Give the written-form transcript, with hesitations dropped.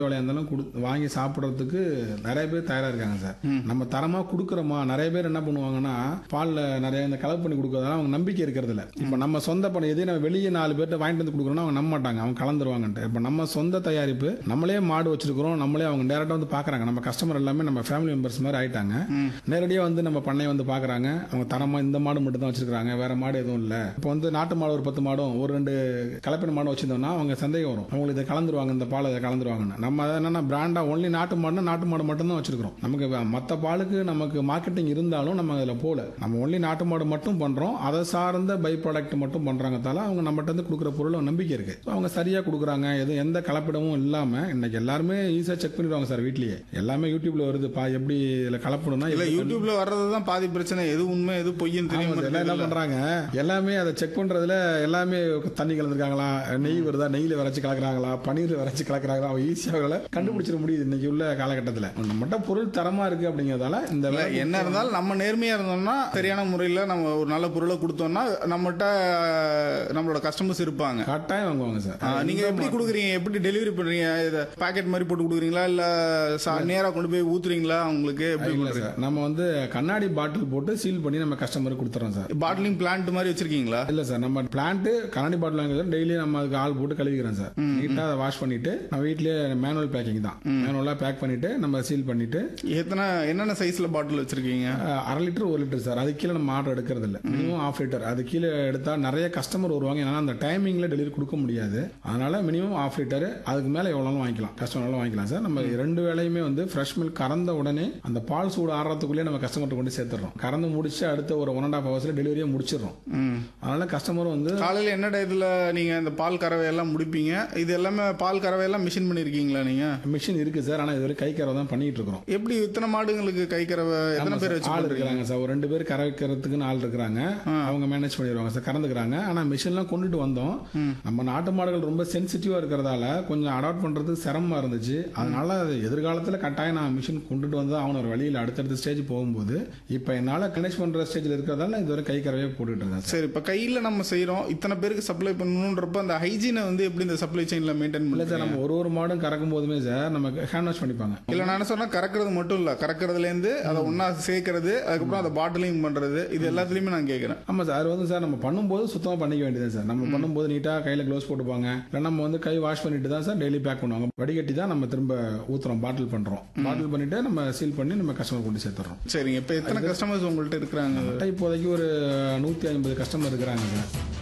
வேலையா இருந்தாலும் வாங்கி சாப்பிடுறதுக்கு நிறைய பேர் தயாரா இருக்காங்க சார். நம்ம தரமா குடுக்கறோமா, நிறைய பேர் என்ன பண்ணுவாங்கன்னா பால்ல நிறைய இந்த கலப்பு பண்ணி கொடுக்கறதால அவங்க நம்பிக்கை இருக்கிறது இல்ல. இப்ப நம்ம சொந்த பண்ண எதே நம்ம வெளியே 4 பேர்ட்ட வாங்கிட்டு வந்து கொடுக்கறோம்னா அவங்க நம்ப மாட்டாங்க, அவங்க கலந்துருவாங்கன்ட்டு. இப்ப நம்ம சொந்த தயாரிப்பு நம்மளே மாடு வச்சிருக்கிறோம், நம்மளே அவங்க டேரக்டா வந்து பாக்குறாங்க. நம்ம கஸ்டமர் எல்லாமே நம்ம ஃபேமிலி மெம்பர்ஸ் மாதிரி ஆயிட்டாங்க. நேரடியா வந்து நம்ம பண்ணையை வந்து பாக்குறாங்க. அவங்க தரமா இந்த மாடு மட்டும் தான் வச்சிருக்காங்க, வேற மாடு எதுவும் இல்ல. இப்போ வந்து நாட்டு மாடு ஒரு 10 மாடும் ஒரு 2 கலப்பின மாடு வச்சிருந்தோம்னா அவங்க சந்தேகம் வரும், அவங்களுக்கு இதை கலந்துருவாங்க, இந்த பால் இதை கலந்துருவாங்க. நம்ம என்னன்னா பிராண்டா ஒன்லி நாட்டு மாடுனா நாட்டு மாடு மட்டும் தான் வச்சிருக்கிறோம். நமக்கு மற்ற பாலுக்கு நமக்கு மார்க்கெட்டிங் இருந்தாலும் நம்ம அதுல போல, நம்ம ஒன்லி நாட்டு மாடு மட்டும் பண்றோம். அதை சார்ந்த பை ப்ராடக்ட் மட்டும் பண்றாங்கதால அவங்க நம்மகிட்ட இருந்து கொடுக்குற பொருள் நம்பிக்கை இருக்கு. அவங்க சரியா கொடுக்குறாங்க, எதுவும் எந்த கலப்பிடமும் இல்லாம. இன்னைக்கு எல்லாருமே ஈஸியா செக் பண்ணிடுவாங்க சார். வீட்லயே எல்லாமே யூடியூப்ல வருது, எப்படி இதுல கலப்படம்னா இல்ல யூடியூப்ல வர்றதுதான் பாதி பிரச்சனை. எது உண்மை எது பொய்ன்னு தெரியும். எல்லாம் என்ன பண்றாங்க, எல்லாமே அதை செக் பண்றதுல எல்லாமே தண்ணி கலந்துருக்காங்களா, நெய் வருதா, நெய்ல வரைச்சு கலக்குறாங்களா, பன்னீர் வரைச்சு கலக்குறாங்களா, அவங்க ஈஸியாக கண்டுபிடிச்சிட முடியுது இன்னைக்கு உள்ள காலகட்டத்தில். நம்மகிட்ட பொருள் தரமா இருக்கு அப்படிங்கறதால இந்த என்ன இருந்தாலும் நம்ம நேர்மையா இருந்தோம்னா சரியான முறையில் நம்ம ஒரு நல்ல பொருளை கொடுத்தோம்னா நம்மகிட்ட நம்மளோட கஸ்டமர்ஸ் இருப்பாங்க, கட்டாயம் வாங்குவாங்க சார். நீங்க எப்படி கொடுக்குறீங்க, எப்படி டெலிவரி பண்றீங்க? இதை பாக்கெட் மாதிரி போட்டு கொடுக்குறீங்களா இல்ல நேரா கொண்டு போய் ஊத்துறீங்களா அவங்களுக்கு? எப்படி நம்ம வந்து கண்ணாடி பாட்டில் போட்டு சீல் பண்ணி நம்ம கஸ்டமருக்கு கொடுத்துறோம் சார். பாட்டிலிங் பிளான்ட் மாதிரி வச்சிருக்கீங்களா? இல்ல சார், நம்ம பிளான்ட் கண்ணாடி பாட்டில் வாங்குறது டெய்லி நம்ம அதுக்கு ஆள் போட்டு கழுவிக்கிறோம் சார். நீட்டா அதை வாஷ் பண்ணிட்டு நம்ம வீட்லயே மேனுவல் பேக்கிங் தான், மேனுவலா பேக் பண்ணிட்டு நம்ம சீல் பண்ணிட்டு. என்னென்ன சைஸ்ல பாட்டில் வச்சிருக்கீங்க? 1/2 லிட்டர் 1 லிட்டர் சார். அது கீழே நம்ம ஆர்டர் எடுக்கிறது இல்ல. Minimum 1/2 litre. அது கீழே எடுத்தா நிறைய கஸ்டமர் வருவாங்க, ஏன்னா அந்த டைமிங்ல டெலிவரி கொடுக்க முடியாது. அதனால மினிமம் 1/2 லிட்டர், அதுக்கு மேல எவ்வளவு வாங்கிக்கலாம், கஸ்டமர் வாங்கிக்கலாம் சார். நம்ம 2 வேளையுமே வந்து ஃப்ரெஷ் மில்க் கறந்த உடனே அந்த பால் சூடு ஆடுறதுக்குள்ளே நம்ம கஸ்டமர் கொண்டு சேர்த்துறோம். கறந்து முடிச்சு அடுத்த ஒரு 1.5 ஹவர்ஸ்ல டெலிவரியை முடிச்சிடறோம். அதனால கஸ்டமர் வந்து காலையில என்ன டயத்துல நீங்க இந்த பால் கறவை எல்லாம் முடிப்பீங்க? இது எல்லாமே பால் கறவை எல்லாம் மிஷின் பண்ணிருக்கீங்களா? நீங்க மிஷின் இருக்கு சார், ஆனா இதுவரை கை கறவை தான் பண்ணிட்டு இருக்கோம். எப்படி இத்தனை மாடுங்களுக்கு கை கறவை எத்தனை பேர் வச்சு ஆள் இருக்காங்க சார்? ஒரு 2 பேர் கறவைக்கிறதுக்குன்னு ஆள் இருக்காங்க, அவங்க மேனேஜ் பண்ணிடுவாங்க சார், கறந்துக்கிறாங்க. ஆனா மிஷின்லாம் கொண்டுட்டு வந்தோம். நம்ம நாட்டு மாடுகள் ரொம்ப சென்சிட்டிவா இருக்கிறதால கொஞ்சம் அடாப்ட் பண்றதுக்கு சிரமமா இருந்துச்சு. அதனால எதிர்காலத்துல கட்டாயம் நான் மிஷின் கொண்டுட்டு வந்து அவன் ஒரு வழியில் அடுத்தடுத்த ஸ்டேஜ் போகும்போது இப்ப என்னால கனெக்ட் பண்ற ஸ்டேஜ்ல இருக்கிறதால இதுவரை கை கறவையே போட்டுட்டு இருக்கேன். சரி, இப்ப கையில நம்ம செய்யறோம், இத்தனை பேருக்கு சப்ளை பண்ணணும்ன்றப்ப அந்த ஹைஜீனை வந்து எப்படி இந்த சப்ளை செயின்ல மெயின்டைன் பண்ணல சார்? நம்ம ஒரு மாடும் கறக்கும் போதுமே சார் நம்ம ஹேண்ட் வாஷ் பண்ணிப்பாங்க. இல்ல நான் சொன்னா கறக்கிறது மட்டும் இல்ல, கறக்கிறதுல இருந்து அதை ஒன்னா சேர்க்கறது, அதுக்கப்புறம் அதை பாட்டிலிங் பண்றது, இது எல்லாத்துலயுமே நான் கேட்கறேன். ஆமா சார், அது வந்து சார் நம்ம பண்ணும்போது சுத்தமா பண்ணிக்க வேண்டியது சார். நம்ம பண்ணும்போது நீட்டா கையில க்ளோஸ் போட்டுப்பாங்க, இல்ல நம்ம வந்து கை வாஷ் பண்ணிட்டு தான் சார் டெய்லி பேக் பண்ணுவாங்க. வடிகட்டி தான் நம்ம திரும்ப ஊத்துறோம், பாட்டில் பண்றோம். பாட்டில் பண்ணிட்டு நம்ம சீல் பண்ணி நம்ம கஸ்டமர் கொண்டு சேர்த்துறோம். சரிங்க, இப்ப எத்தனை கஸ்டமர்ஸ் உங்கள்ட்ட இருக்கிறாங்க? இப்போதைக்கு ஒரு 150 கஸ்டமர் இருக்கிறாங்க சார்.